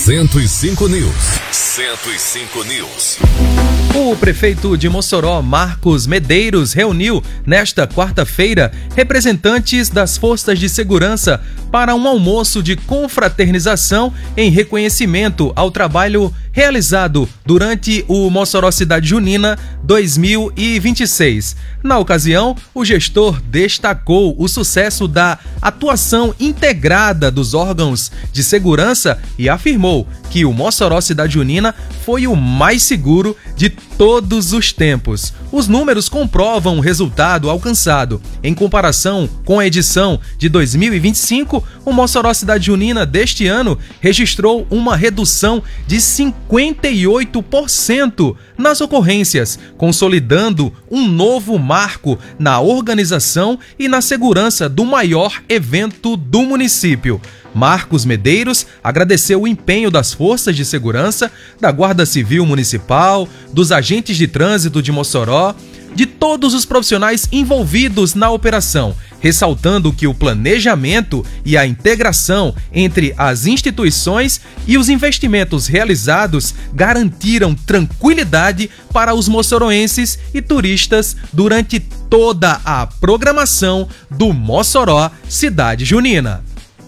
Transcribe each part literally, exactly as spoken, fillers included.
cento e cinco News. cento e cinco News. O prefeito de Mossoró, Marcos Medeiros, reuniu nesta quarta-feira representantes das forças de segurança para um almoço de confraternização em reconhecimento ao trabalho realizado durante o Mossoró Cidade Junina dois mil e vinte e seis. Na ocasião, o gestor destacou o sucesso da atuação integrada dos órgãos de segurança e afirmou que o Mossoró Cidade Junina foi o mais seguro de todos os tempos. Os números comprovam o resultado alcançado. Em comparação com a edição de dois mil e vinte e cinco, o Mossoró Cidade Junina deste ano registrou uma redução de cinquenta e oito por cento nas ocorrências, consolidando um novo marco na organização e na segurança do maior evento do município. Marcos Medeiros agradeceu o empenho das forças de segurança, da Guarda Civil Municipal, dos agentes de trânsito de Mossoró, de todos os profissionais envolvidos na operação, ressaltando que o planejamento e a integração entre as instituições e os investimentos realizados garantiram tranquilidade para os moçoroenses e turistas durante toda a programação do Mossoró Cidade Junina.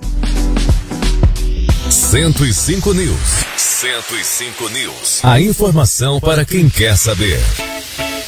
cento e cinco News. cento e cinco News. A informação para quem quer saber.